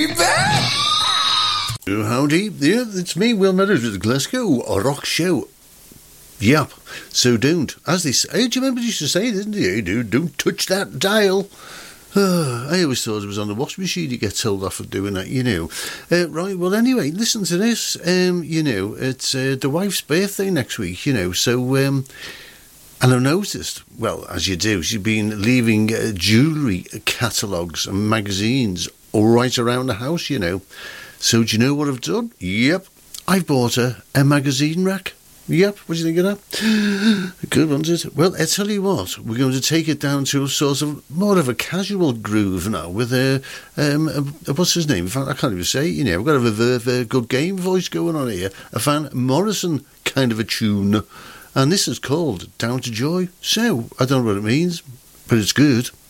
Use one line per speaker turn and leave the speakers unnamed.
Oh, howdy, yeah, it's me, Will Meadows with the Glasgow Rock Show. Yep, so don't. As they say, do you remember you used to say, didn't you? Hey, dude, don't touch that dial. I always thought it was on the washing machine you get told off for doing that, you know. Right, well, anyway, listen to this. You know, it's the wife's birthday next week, you know, so... and I've noticed, well, as you do, she's been leaving jewellery catalogues and magazines all right around the house, you know. So do you know what I've done? Yep, I've bought her a magazine rack. Yep, what do you think of that? Good, wasn't it? Well, I tell you what, we're going to take it down to a sort of more of a casual groove now with a what's his name? In fact, I can't even say it, you know. We've got a very good game voice going on here. A Van Morrison kind of a tune. And this is called Down to Joy. So, I don't know what it means, but it's good.